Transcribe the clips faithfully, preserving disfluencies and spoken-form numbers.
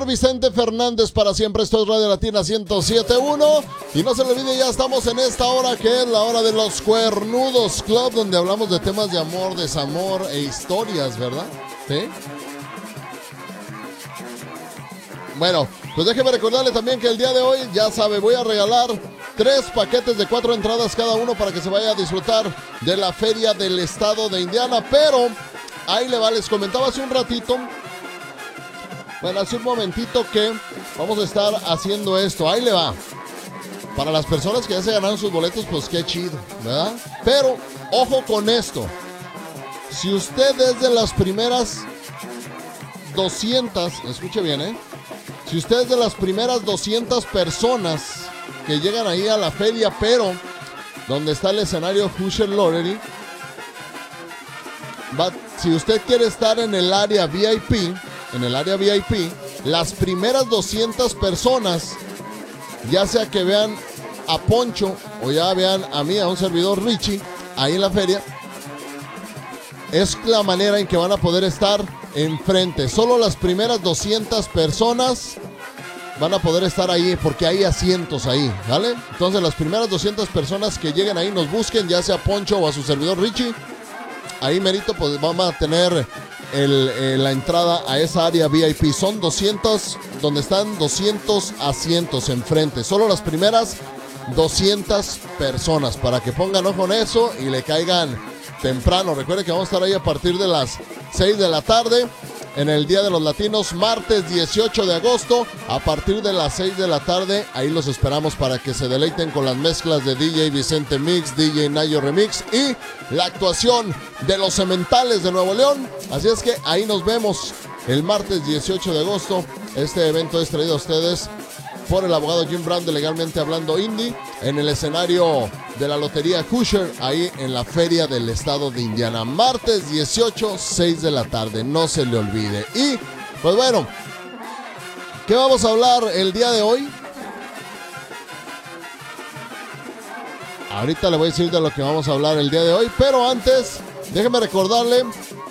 Vicente Fernández para siempre. Esto es Radio Latina ciento siete punto uno. Y no se le olvide, ya estamos en esta hora que es la hora de los Cuernudos Club, donde hablamos de temas de amor, desamor e historias, ¿verdad? ¿Sí? Bueno, pues déjeme recordarle también que el día de hoy, ya sabe, voy a regalar tres paquetes de cuatro entradas cada uno para que se vaya a disfrutar de la feria del estado de Indiana. Pero ahí le va, les comentaba hace un ratito, bueno, hace un momentito que vamos a estar haciendo esto. Ahí le va. Para las personas que ya se ganaron sus boletos, pues qué chido, ¿verdad? Pero, ojo con esto. Si usted es de las primeras doscientas, escuche bien, ¿eh? Si usted es de las primeras doscientas personas que llegan ahí a la feria, pero donde está el escenario Hoosier Lottery, va, si usted quiere estar en el área V I P, en el área V I P, las primeras doscientas personas, ya sea que vean a Poncho o ya vean a mí, a un servidor Richie, ahí en la feria, es la manera en que van a poder estar enfrente. Solo las primeras doscientas personas van a poder estar ahí porque hay asientos ahí, ¿vale? Entonces las primeras doscientas personas que lleguen ahí, nos busquen, ya sea a Poncho o a su servidor Richie, ahí merito, pues vamos a tener el, eh, la entrada a esa área V I P. Son doscientos, donde están doscientos asientos enfrente. Solo las primeras doscientas personas, para que pongan ojo en eso y le caigan temprano. Recuerden que vamos a estar ahí a partir de las seis de la tarde en el Día de los Latinos, martes dieciocho de agosto, a partir de las seis de la tarde. Ahí los esperamos para que se deleiten con las mezclas de D J Vicente Mix, D J Nayo Remix y la actuación de los Cementales de Nuevo León. Así es que ahí nos vemos el martes dieciocho de agosto. Este evento es traído a ustedes por el abogado Jim Brown de Legalmente Hablando Indie, en el escenario de la Lotería Hoosier, ahí en la feria del estado de Indiana. Martes dieciocho, seis de la tarde, no se le olvide. Y, pues bueno, ¿qué vamos a hablar el día de hoy? Ahorita le voy a decir de lo que vamos a hablar el día de hoy, pero antes, déjeme recordarle,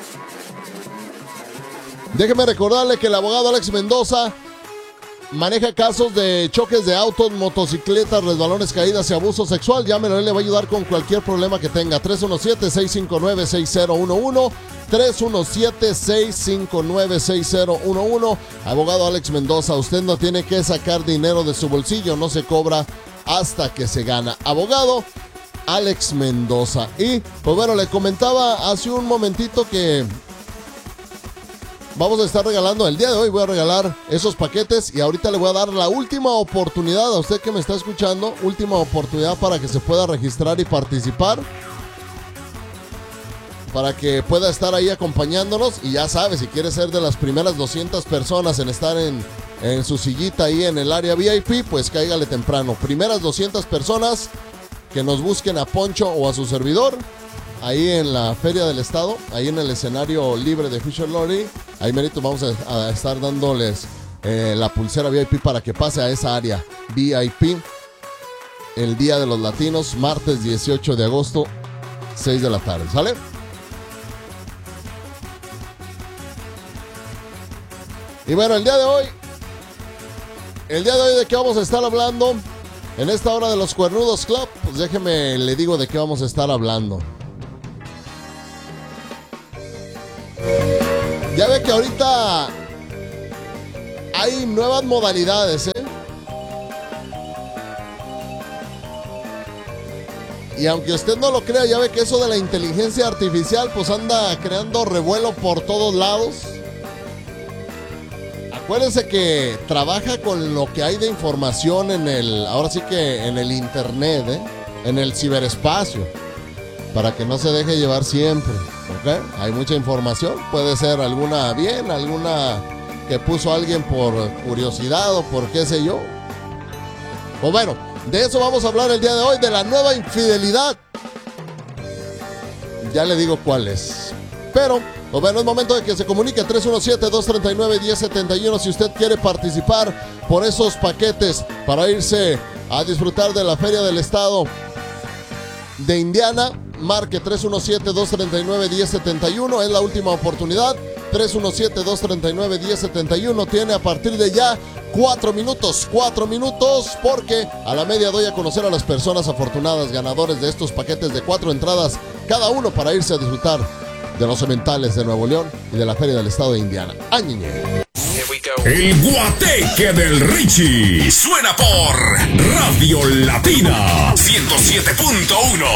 déjeme recordarle que el abogado Alex Mendoza maneja casos de choques de autos, motocicletas, resbalones, caídas y abuso sexual. Llámelo, él le va a ayudar con cualquier problema que tenga. tres uno siete, seis cinco nueve, seis cero uno uno, tres uno siete, seis cinco nueve, seis cero uno uno. Abogado Alex Mendoza, usted no tiene que sacar dinero de su bolsillo, no se cobra hasta que se gana. Abogado Alex Mendoza. Y, pues bueno, le comentaba hace un momentito que vamos a estar regalando, el día de hoy voy a regalar esos paquetes y ahorita le voy a dar la última oportunidad a usted que me está escuchando, última oportunidad para que se pueda registrar y participar, para que pueda estar ahí acompañándonos. Y ya sabe, si quiere ser de las primeras doscientas personas en estar en, en su sillita ahí en el área V I P, pues cáigale temprano. Primeras doscientas personas que nos busquen a Poncho o a su servidor ahí en la feria del estado, ahí en el escenario libre de Hoosier Lottery. Ahí merito vamos a, a estar dándoles eh, la pulsera V I P para que pase a esa área V I P el Día de los Latinos, martes dieciocho de agosto, seis de la tarde, ¿sale? Y bueno, el día de hoy, el día de hoy de qué vamos a estar hablando en esta hora de los Cuernudos Club, pues déjeme le digo de qué vamos a estar hablando. Ya ve que ahorita hay nuevas modalidades, ¿eh? Y aunque usted no lo crea, ya ve que eso de la inteligencia artificial pues anda creando revuelo por todos lados. Acuérdense que trabaja con lo que hay de información en el, ahora sí que en el internet, ¿eh? En el ciberespacio, para que no se deje llevar siempre. ¿Okay? Hay mucha información, puede ser alguna bien, alguna que puso alguien por curiosidad o por qué sé yo. Pues bueno, de eso vamos a hablar el día de hoy, de la nueva infidelidad. Ya le digo cuál es. Pero, pues bueno, es momento de que se comunique tres uno siete, dos tres nueve, uno cero siete uno si usted quiere participar por esos paquetes para irse a disfrutar de la Feria del Estado de Indiana. Marque tres uno siete, dos tres nueve, uno cero siete uno, es la última oportunidad. tres uno siete, dos tres nueve, uno cero siete uno. Tiene a partir de ya cuatro minutos, cuatro minutos, porque a la media doy a conocer a las personas afortunadas ganadores de estos paquetes de cuatro entradas cada uno para irse a disfrutar de los cementales de Nuevo León y de la Feria del Estado de Indiana. ¡Añeñe! El Guateque del Richie suena por Radio Latina ciento siete punto uno.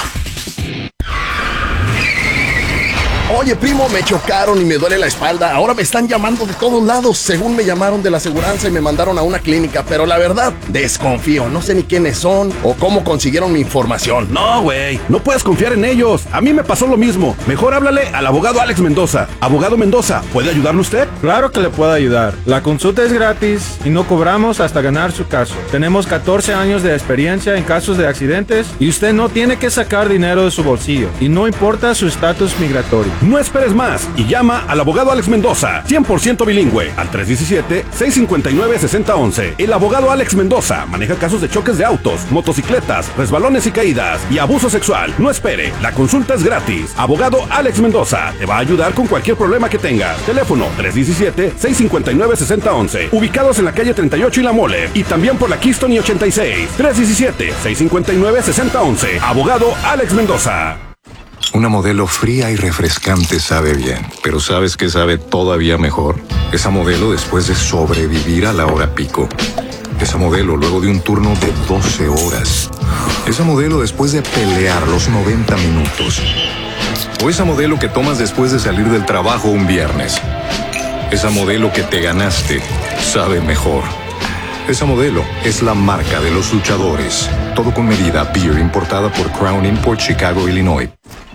Oye, primo, me chocaron y me duele la espalda. Ahora me están llamando de todos lados. Según me llamaron de la aseguranza y me mandaron a una clínica. Pero la verdad, desconfío. No sé ni quiénes son o cómo consiguieron mi información. No, güey, no puedes confiar en ellos. A mí me pasó lo mismo. Mejor háblale al abogado Alex Mendoza. Abogado Mendoza, ¿puede ayudarle usted? Claro que le puedo ayudar. La consulta es gratis y no cobramos hasta ganar su caso. Tenemos catorce años de experiencia en casos de accidentes y usted no tiene que sacar dinero de su bolsillo. Y no importa su estatus migratorio. No esperes más y llama al abogado Alex Mendoza, cien por ciento bilingüe, al tres uno siete, seis cinco nueve, seis cero uno uno. El abogado Alex Mendoza maneja casos de choques de autos, motocicletas, resbalones y caídas y abuso sexual. No espere, la consulta es gratis. Abogado Alex Mendoza te va a ayudar con cualquier problema que tengas. Teléfono tres uno siete, seis cinco nueve, seis cero uno uno. Ubicados en la calle treinta y ocho y La Mole y también por la Keystone y ochenta y seis. tres uno siete, seis cinco nueve, seis cero uno uno. Abogado Alex Mendoza. Una Modelo fría y refrescante sabe bien, pero ¿sabes qué sabe todavía mejor? Esa Modelo después de sobrevivir a la hora pico. Esa Modelo luego de un turno de doce horas. Esa Modelo después de pelear los noventa minutos. O esa Modelo que tomas después de salir del trabajo un viernes. Esa Modelo que te ganaste sabe mejor. Esa Modelo es la marca de los luchadores. Todo con medida, beer importada por Crown Import, Chicago, Illinois.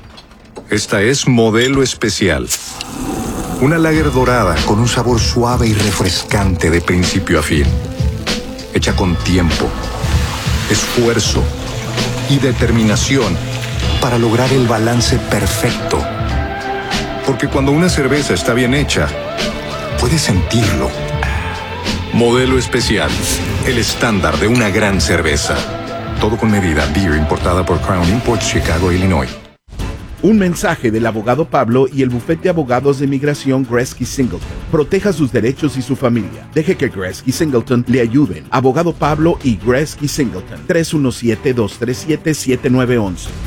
Esta es Modelo Especial. Una lager dorada con un sabor suave y refrescante de principio a fin. Hecha con tiempo, esfuerzo y determinación para lograr el balance perfecto. Porque cuando una cerveza está bien hecha, puedes sentirlo. Modelo Especial, el estándar de una gran cerveza. Todo con medida, beer importada por Crown Imports, Chicago, Illinois. Un mensaje del abogado Pablo y el bufete de abogados de migración Gretzky Singleton. Proteja sus derechos y su familia. Deje que Gretzky Singleton le ayuden. Abogado Pablo y Gretzky Singleton. tres uno siete, dos tres siete, siete nueve uno uno.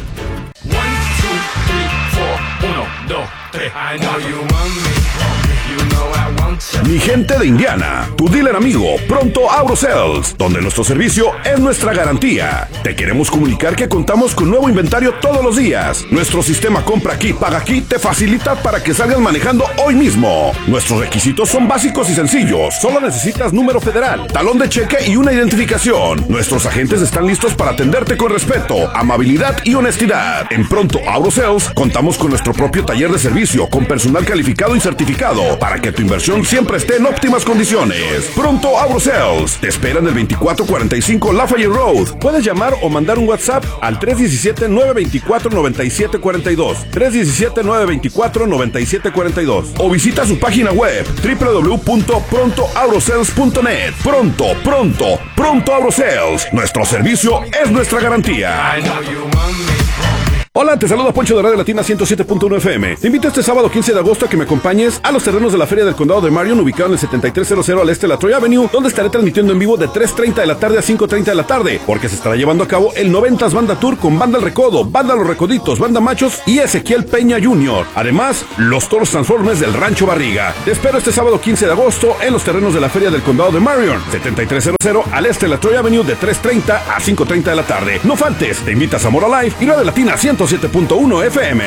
Mi gente de Indiana, tu dealer amigo, Pronto AutoSales, donde nuestro servicio es nuestra garantía. Te queremos comunicar que contamos con nuevo inventario todos los días. Nuestro sistema compra aquí, paga aquí, te facilita para que salgas manejando hoy mismo. Nuestros requisitos son básicos y sencillos. Solo necesitas número federal, talón de cheque y una identificación. Nuestros agentes están listos para atenderte con respeto, amabilidad y honestidad. En Pronto AutoSales contamos con nuestro propio taller de servicio con personal calificado y certificado para que tu inversión siempre esté en óptimas condiciones. Pronto AutoSales te esperan el veinticuatro cuarenta y cinco Lafayette Road. Puedes llamar o mandar un WhatsApp al tres uno siete, nueve dos cuatro, nueve siete cuatro dos, tres uno siete, nueve dos cuatro, nueve siete cuatro dos, o visita su página web doble u doble u doble u punto pronto autosales punto net. Pronto, pronto, Pronto AutoSales. Nuestro servicio es nuestra garantía. Hola, te saluda Poncho de Radio Latina ciento siete punto uno F M. Te invito este sábado quince de agosto a que me acompañes a los terrenos de la Feria del Condado de Marion, ubicado en el setenta y tres cero cero al este de la Troy Avenue, donde estaré transmitiendo en vivo de tres treinta de la tarde a cinco treinta de la tarde, porque se estará llevando a cabo el noventas Banda Tour con Banda El Recodo, Banda Los Recoditos, Banda Machos y Ezequiel Peña junior Además, los Toros Transformers del Rancho Barriga. Te espero este sábado quince de agosto en los terrenos de la Feria del Condado de Marion, setenta y tres cero cero al este de la Troy Avenue, de tres treinta a cinco treinta de la tarde. No faltes, te invita a Zamora Live y Radio Latina ciento siete punto uno F M.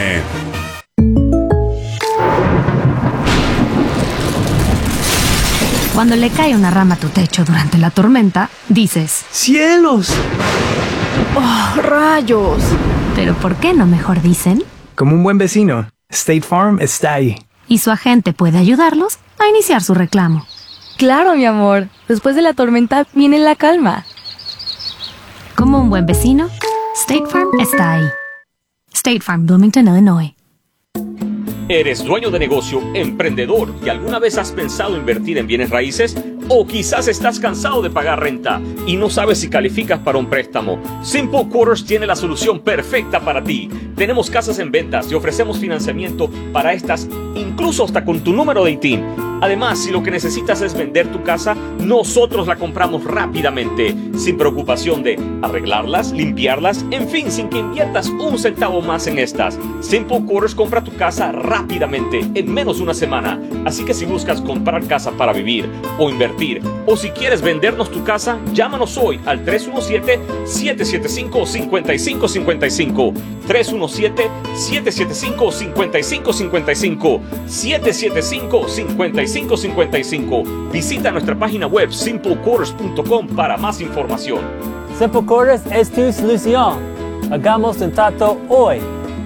Cuando le cae una rama a tu techo durante la tormenta, dices: ¡cielos! ¡Oh, rayos! Pero ¿por qué no mejor dicen? Como un buen vecino, State Farm está ahí. Y su agente puede ayudarlos a iniciar su reclamo. Claro, mi amor. Después de la tormenta viene la calma. Como un buen vecino, State Farm está ahí. State Farm, Bloomington, Illinois. ¿Eres dueño de negocio, emprendedor y alguna vez has pensado invertir en bienes raíces? ¿O quizás estás cansado de pagar renta y no sabes si calificas para un préstamo? Simple Quarters tiene la solución perfecta para ti. Tenemos casas en ventas y ofrecemos financiamiento para estas incluso hasta con tu número de I T I N. Además, si lo que necesitas es vender tu casa, nosotros la compramos rápidamente, sin preocupación de arreglarlas, limpiarlas, en fin, sin que inviertas un centavo más en estas. Simple Quarters compra tu casa rápidamente, en menos de una semana. Así que si buscas comprar casa para vivir o invertir, o si quieres vendernos tu casa, llámanos hoy al tres uno siete, siete siete cinco, cinco cinco cinco cinco, tres uno siete, siete siete cinco, cinco cinco cinco cinco, siete siete cinco, cinco cinco cinco cinco. Visita nuestra página web simple quarters punto com para más información. Simple Quarters es tu solución. Hagamos un trato hoy.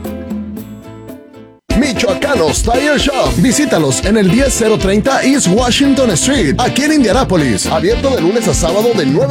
Michoacanos Tire Shop. Visítalos en el diez mil treinta East Washington Street, aquí en Indianápolis. Abierto de lunes a sábado de nueve